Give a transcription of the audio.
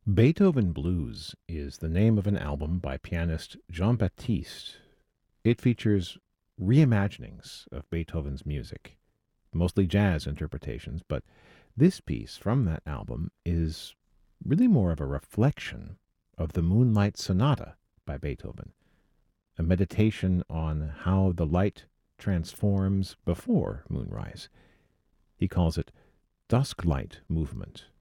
Beethoven Blues is the name of an album by pianist Jean Baptiste. It features reimaginings of Beethoven's music, mostly jazz interpretations, but this piece from that album is really more of a reflection of the Moonlight Sonata by Beethoven, a meditation on how the light transforms before moonrise. He calls it dusk light movement,